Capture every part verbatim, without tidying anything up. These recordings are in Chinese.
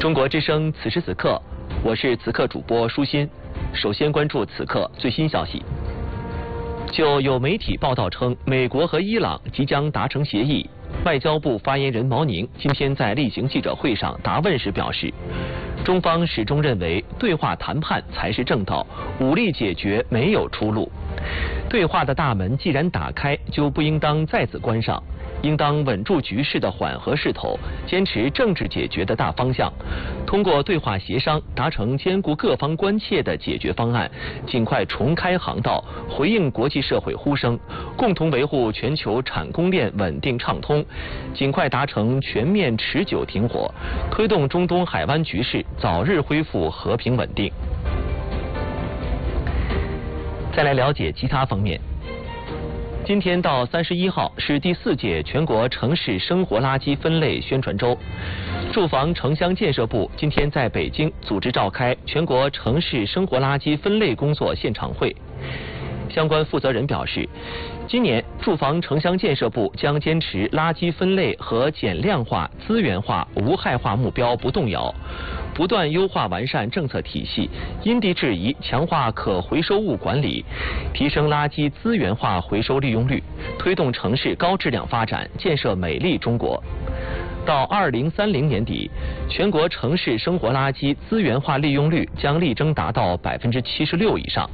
中国之声此时此刻，我是此刻主播舒心。首先关注此刻最新消息。就有媒体报道称，美国和伊朗即将达成协议。外交部发言人毛宁今天在例行记者会上答问时表示，中方始终认为对话谈判才是正道，武力解决没有出路。对话的大门既然打开，就不应当再次关上。应当稳住局势的缓和势头，坚持政治解决的大方向，通过对话协商达成兼顾各方关切的解决方案，尽快重开航道，回应国际社会呼声，共同维护全球产供链稳定畅通，尽快达成全面持久停火，推动中东海湾局势早日恢复和平稳定。再来了解其他方面。今天到三十一号是第四届全国城市生活垃圾分类宣传周。住房城乡建设部今天在北京组织召开全国城市生活垃圾分类工作现场会。相关负责人表示，今年住房城乡建设部将坚持垃圾分类和减量化、资源化、无害化目标不动摇，不断优化完善政策体系，因地制宜强化可回收物管理，提升垃圾资源化回收利用率，推动城市高质量发展，建设美丽中国。到二零三零年底，全国城市生活垃圾资源化利用率将力争达到百分之七十六以上。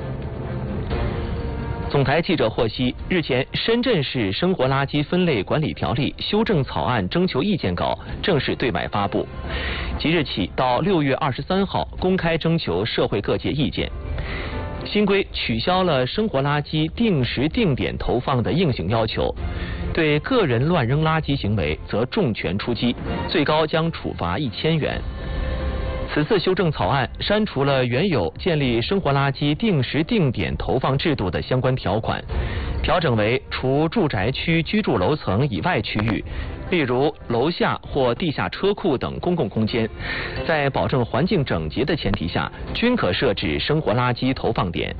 总台记者获悉，日前深圳市生活垃圾分类管理条例修正草案征求意见稿正式对外发布，即日起到六月二十三号公开征求社会各界意见。新规取消了生活垃圾定时定点投放的硬性要求，对个人乱扔垃圾行为则重拳出击，最高将处罚一千元。此次修正草案删除了原有建立生活垃圾定时定点投放制度的相关条款，调整为除住宅区居住楼层以外区域，例如楼下或地下车库等公共空间，在保证环境整洁的前提下，均可设置生活垃圾投放点。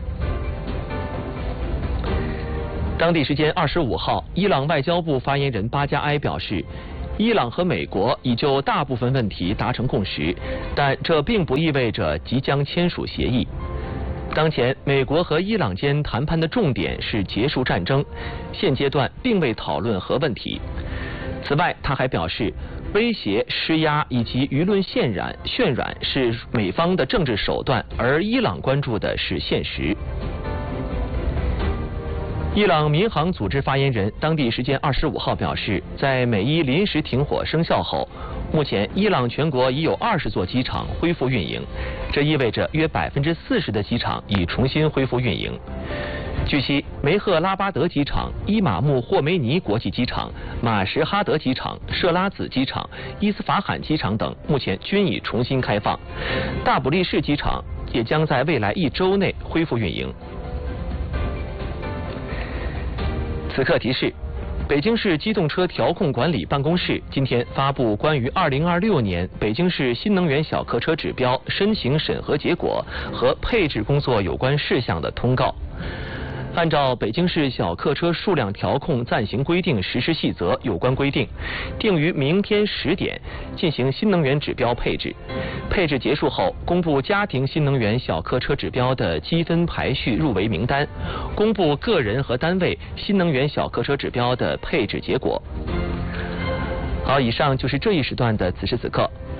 当地时间二十五号，伊朗外交部发言人巴加埃表示，伊朗和美国已就大部分问题达成共识，但这并不意味着即将签署协议。当前，美国和伊朗间谈判的重点是结束战争，现阶段并未讨论核问题。此外，他还表示，威胁、施压以及舆论渲染、渲染是美方的政治手段，而伊朗关注的是现实。伊朗民航组织发言人当地时间二十五号表示，在美伊临时停火生效后，目前伊朗全国已有二十座机场恢复运营，这意味着约百分之四十的机场已重新恢复运营。据悉，梅赫拉巴德机场、伊玛目霍梅尼国际机场、马什哈德机场、设拉子机场、伊斯法罕机场等目前均已重新开放，大不列士机场也将在未来一周内恢复运营。此刻提示，北京市机动车调控管理办公室今天发布关于二零二六年北京市新能源小客车指标申请审核结果和配置工作有关事项的通告。按照北京市小客车数量调控暂行规定实施细则有关规定，定于明天十点进行新能源指标配置。配置结束后，公布家庭新能源小客车指标的积分排序入围名单，公布个人和单位新能源小客车指标的配置结果。好，以上就是这一时段的此时此刻，